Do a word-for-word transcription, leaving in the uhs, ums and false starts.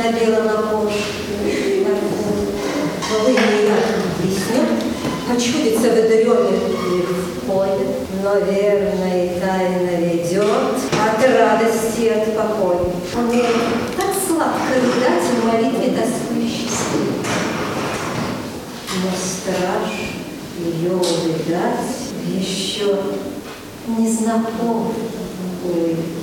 надела на кожу. Вы меня блеснет, почудится в дреме и в поле, но верно и тайно ведет от радости и от покоя. Умеет так сладко видать в молитве тоскующий свет. Но страж ее увидать еще не знаком. Ой.